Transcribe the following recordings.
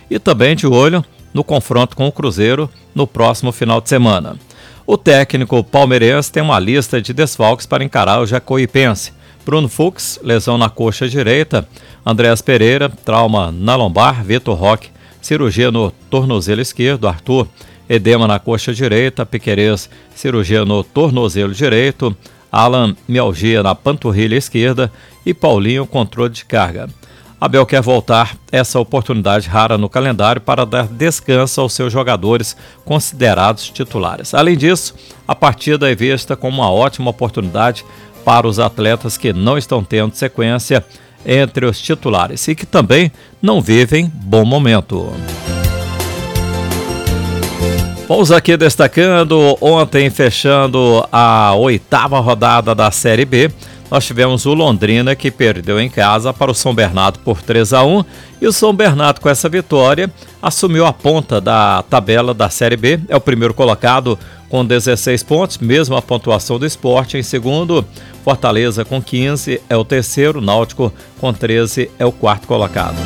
e também de olho no confronto com o Cruzeiro no próximo final de semana. O técnico palmeirense tem uma lista de desfalques para encarar o Jacuipense. Bruno Fux, lesão na coxa direita. Andréas Pereira, trauma na lombar. Vitor Roque, cirurgia no tornozelo esquerdo. Arthur, edema na coxa direita. Piquerez, cirurgia no tornozelo direito. Alan, mialgia na panturrilha esquerda. E Paulinho, controle de carga. Abel quer voltar essa oportunidade rara no calendário para dar descanso aos seus jogadores considerados titulares. Além disso, a partida é vista como uma ótima oportunidade para os atletas que não estão tendo sequência entre os titulares e que também não vivem bom momento. Vamos aqui destacando, ontem fechando a 8ª rodada da Série B, nós tivemos o Londrina que perdeu em casa para o São Bernardo por 3-1 e o São Bernardo com essa vitória assumiu a ponta da tabela da Série B, é o primeiro colocado com 16 pontos, mesma pontuação do Sport. Em segundo, Fortaleza com 15 é o terceiro, Náutico com 13 é o quarto colocado.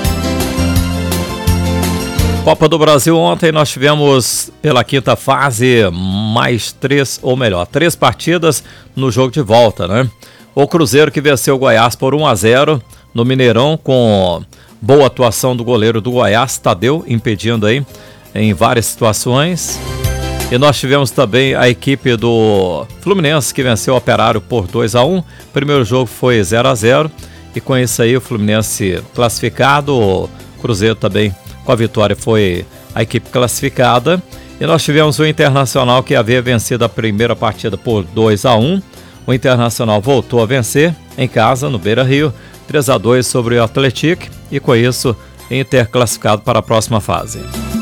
Copa do Brasil, ontem nós tivemos pela quinta fase mais 3 partidas no jogo de volta, né? O Cruzeiro que venceu o Goiás por 1-0 no Mineirão com boa atuação do goleiro do Goiás, Tadeu, impedindo aí em várias situações. E nós tivemos também a equipe do Fluminense que venceu o Operário por 2-1. O primeiro jogo foi 0-0 e com isso aí o Fluminense classificado, o Cruzeiro também com a vitória foi a equipe classificada. E nós tivemos o Internacional que havia vencido a primeira partida por 2-1. O Internacional voltou a vencer em casa no Beira-Rio, 3-2 sobre o Atlético e com isso Inter classificado para a próxima fase.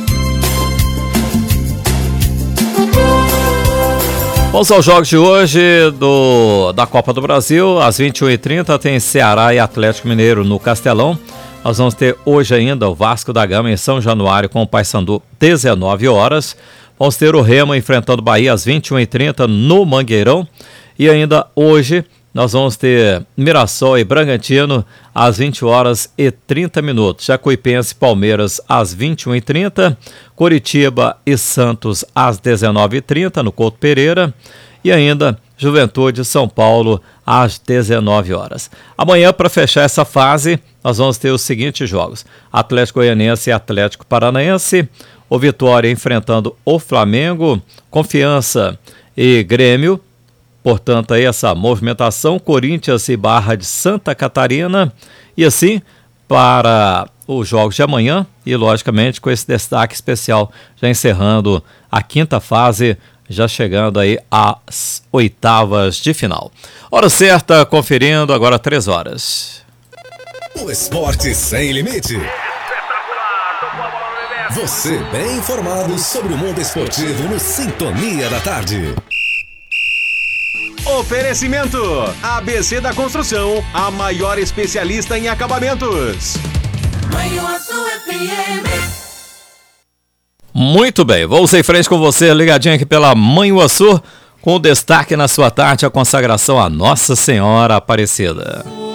Vamos aos jogos de hoje da Copa do Brasil. Às 21h30 tem Ceará e Atlético Mineiro no Castelão. Nós vamos ter hoje ainda o Vasco da Gama em São Januário com o Paysandu, 19 horas. Vamos ter o Remo enfrentando o Bahia às 21h30 no Mangueirão. E ainda hoje nós vamos ter Mirassol e Bragantino às 20h30. Jacuipense e Palmeiras às 21h30. Coritiba e Santos às 19h30 no Couto Pereira. E ainda Juventude e São Paulo às 19 horas. Amanhã, para fechar essa fase, nós vamos ter os seguintes jogos: Atlético Goianiense e Atlético Paranaense, o Vitória enfrentando o Flamengo, Confiança e Grêmio, portanto aí essa movimentação, Corinthians e Barra de Santa Catarina, e assim para os jogos de amanhã e logicamente com esse destaque especial, já encerrando a quinta fase, já chegando aí às 8ª de final. Hora certa, conferindo agora 3 horas. O esporte sem limite. Você bem informado sobre o mundo esportivo no Sintonia da Tarde. Oferecimento: ABC da Construção, a maior especialista em acabamentos. Manhuaçu FM. Muito bem, vamos em frente com você, ligadinho aqui pela Manhuaçu, com destaque na sua tarde a consagração à Nossa Senhora Aparecida.